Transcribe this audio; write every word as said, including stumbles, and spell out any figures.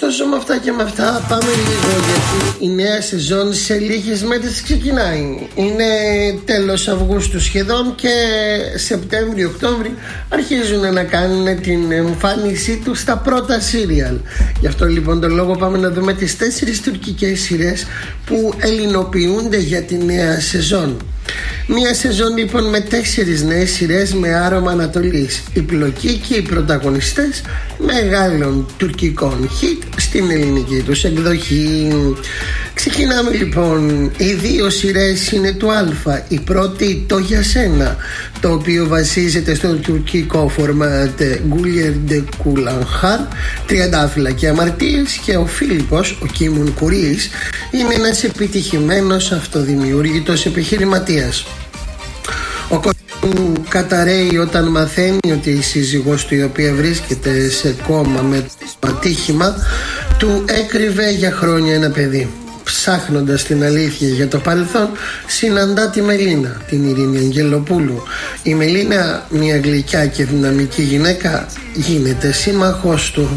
Ωστόσο με αυτά και με αυτά πάμε λίγο, γιατί η νέα σεζόν σε λίγες μέρες ξεκινάει. Είναι τέλος Αυγούστου σχεδόν και Σεπτέμβριο-Οκτώβρη αρχίζουν να κάνουν την εμφάνισή τους στα πρώτα σύριαλ. Γι' αυτό λοιπόν τον λόγο πάμε να δούμε τις τέσσερις τουρκικές σειρές που ελληνοποιούνται για τη νέα σεζόν. Μία σεζόν λοιπόν με τέσσερις νέες σειρές με άρωμα Ανατολής. Η πλοκή και οι πρωταγωνιστές μεγάλων τουρκικών hit στην ελληνική τους εκδοχή. Ξεκινάμε λοιπόν. Οι δύο σειρές είναι του Α. Η πρώτη, το Για Σένα, το οποίο βασίζεται στο τουρκικό φορμάτ Γκούλιερντε Κούλανχαρ, τριαντάφυλλα και αμαρτίες, και ο Φίλιππος, ο Κίμων Κουρίης, είναι ένας επιτυχημένος αυτοδημιούργητος επιχειρηματίας. Ο κόσμος του καταραίει όταν μαθαίνει ότι η σύζυγός του, η οποία βρίσκεται σε κόμμα με το ατύχημα, του έκρυβε για χρόνια ένα παιδί. Ψάχνοντας την αλήθεια για το παρελθόν, συναντά τη Μελίνα, την Ειρήνη Αγγελοπούλου. Η Μελίνα, μια γλυκιά και δυναμική γυναίκα, γίνεται σύμμαχός του.